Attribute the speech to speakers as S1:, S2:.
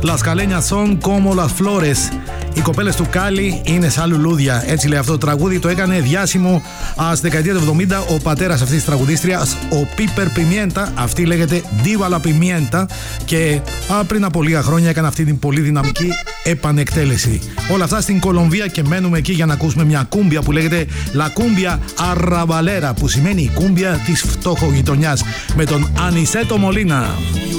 S1: Las caleñas son como las flores. Οι κοπέλες του Κάλι είναι σαν λουλούδια. Έτσι λέει αυτό το τραγούδι. Το έκανε διάσημο στη δεκαετία του 70 ο πατέρας αυτής της τραγουδίστριας, ο Πίπερ Πιμιέντα. Αυτή λέγεται Diva La Pimienta και πριν από λίγα χρόνια έκανε αυτή την πολύ δυναμική επανεκτέλεση. Όλα αυτά στην Κολομβία και μένουμε εκεί για να ακούσουμε μια κούμπια που λέγεται La Cumbia Arrabalera, που σημαίνει η κούμπια της φτωχογειτονιάς, με τον Ανισέτο Μολίνα.